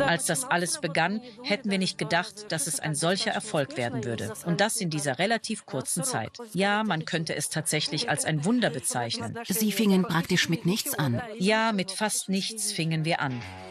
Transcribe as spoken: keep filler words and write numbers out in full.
Als das alles begann, hätten wir nicht gedacht, dass es ein solcher Erfolg werden würde. Und das in dieser relativ kurzen Zeit. Ja, man könnte es tatsächlich als ein Wunder bezeichnen. Sie fingen praktisch mit nichts an. Ja, mit fast nichts fingen wir an.